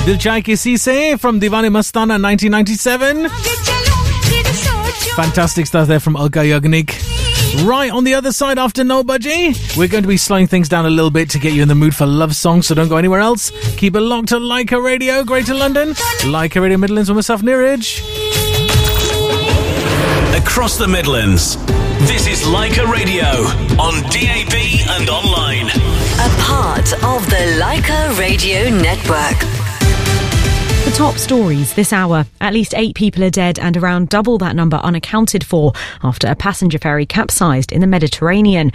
Dil Chahe Kisi Se from Deewane Mastana 1997. Fantastic stuff there from Alka Yagnik. Right, on the other side after 9 baje, we're going to be slowing things down a little bit to get you in the mood for love songs, so don't go anywhere else. Keep it locked to Leica Radio, Greater London. Leica Radio Midlands with myself, Neeraj. Across the Midlands, this is Leica Radio on DAB and online. A part of the Leica Radio Network. The top stories this hour. At least 8 people are dead and around double that number unaccounted for after a passenger ferry capsized in the Mediterranean.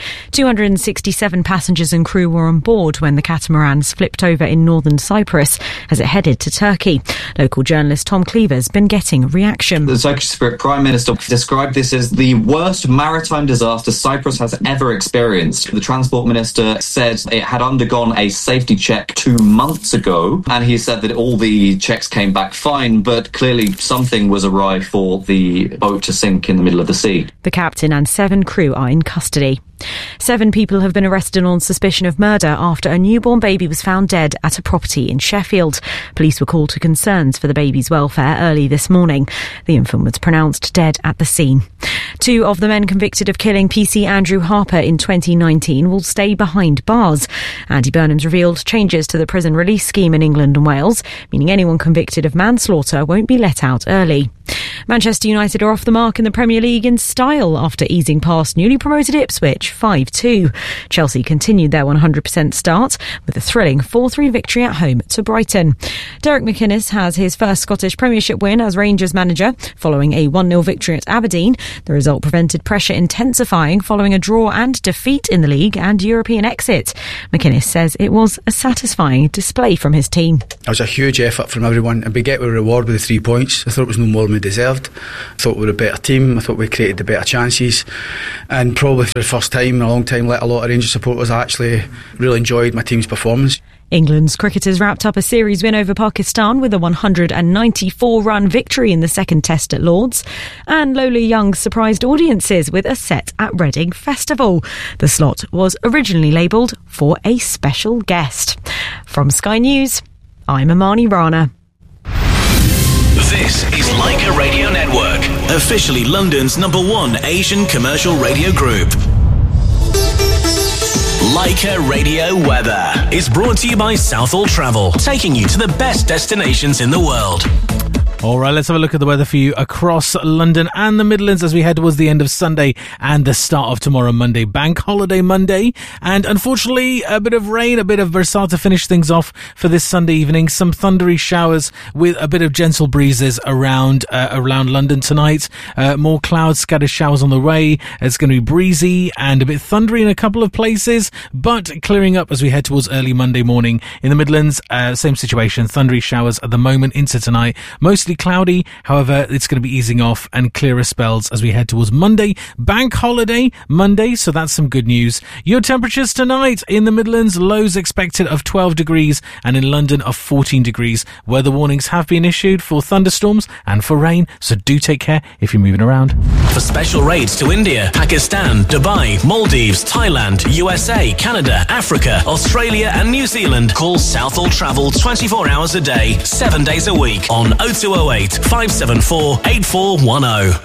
267 passengers and crew were on board when the catamarans flipped over in northern Cyprus as it headed to Turkey. Local journalist Tom Cleaver's been getting a reaction. The Turkish Prime Minister described this as the worst maritime disaster Cyprus has ever experienced. The Transport Minister said it had undergone a safety check 2 months ago, and he said that all the checks came back fine, but clearly something was awry for the boat to sink in the middle of the sea. The captain and 7 crew are in custody. 7 people have been arrested on suspicion of murder after a newborn baby was found dead at a property in Sheffield. Police were called to concerns for the baby's welfare early this morning. The infant was pronounced dead at the scene. 2 of the men convicted of killing PC Andrew Harper in 2019 will stay behind bars. Andy Burnham's revealed changes to the prison release scheme in England and Wales, meaning anyone convicted of manslaughter won't be let out early. Manchester United are off the mark in the Premier League in style after easing past newly promoted Ipswich 5-2. Chelsea continued their 100% start with a thrilling 4-3 victory at home to Brighton. Derek McInnes has his first Scottish Premiership win as Rangers manager following a 1-0 victory at Aberdeen. The result prevented pressure intensifying following a draw and defeat in the league and European exit. McInnes says it was a satisfying display from his team. It was a huge effort from everyone, and we get a reward with the 3 points. I thought it was no more than we deserved. I thought we were a better team. I thought we created the better chances, and probably for the first time in a long time let a lot of Rangers supporters actually really enjoyed my team's performance. England's cricketers wrapped up a series win over Pakistan with a 194-run victory in the second test at Lord's. And Lola Young surprised audiences with a set at Reading Festival. The slot was originally labelled for a special guest. From Sky News, I'm Amani Rana. This is Leica Radio Network, officially London's #1 Asian commercial radio group. Leica Radio Weather is brought to you by Southall Travel, taking you to the best destinations in the world. All right, let's have a look at the weather for you across London and the Midlands as we head towards the end of Sunday and the start of tomorrow, Monday, Bank Holiday Monday. And unfortunately, a bit of rain, a bit of versatile to finish things off for this Sunday evening. Some thundery showers with a bit of gentle breezes around London tonight. More clouds, scattered showers on the way. It's going to be breezy and a bit thundery in a couple of places, but clearing up as we head towards early Monday morning. In the Midlands, same situation, thundery showers at the moment into tonight. Mostly cloudy, however, it's going to be easing off and clearer spells as we head towards Monday, Bank Holiday Monday, so that's some good news. Your temperatures tonight in the Midlands, lows expected of 12 degrees and in London of 14 degrees. Weather warnings have been issued for thunderstorms and for rain, so do take care if you're moving around. For special rates to India, Pakistan, Dubai, Maldives, Thailand, USA, Canada, Africa, Australia and New Zealand, call Southall Travel 24 hours a day, 7 days a week on 0208 574 8410.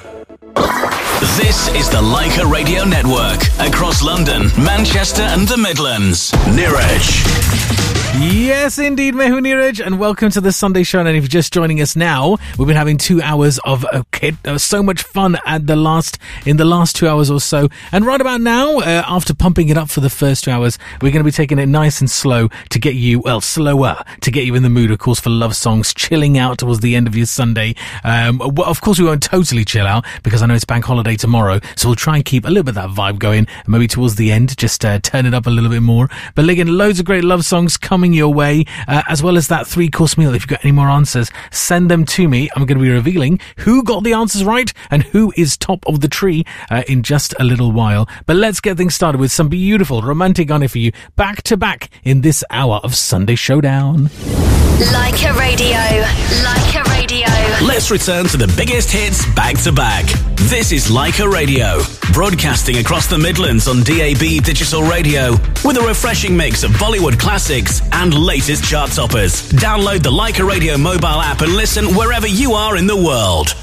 This is the Leica Radio Network across London, Manchester and the Midlands. Neeraj. Yes, indeed, Mehu Neeraj, and welcome to the Sunday show. And if you're just joining us now, we've been having 2 hours of so much fun in the last 2 hours or so. And right about now, after pumping it up for the first 2 hours, we're going to be taking it nice and slow to get you, slower to get you in the mood, of course, for love songs, chilling out towards the end of your Sunday. Well, of course, we won't totally chill out because I know it's Bank Holiday tomorrow, so we'll try and keep a little bit of that vibe going. Maybe towards the end, just turn it up a little bit more. But again, loads of great love songs coming your way, as well as that 3-course meal. If you've got any more answers, send them to me. I'm going to be revealing who got the answers right and who is top of the tree in just a little while. But let's get things started with some beautiful romantic honey for you, back to back in this hour of Sunday Showdown. Leica Radio. Leica Radio. Let's Let's return to the biggest hits back to back. This is Leica Radio, broadcasting across the Midlands on DAB digital radio with a refreshing mix of Bollywood classics and latest chart toppers. Download the Leica Radio mobile app and listen wherever you are in the world.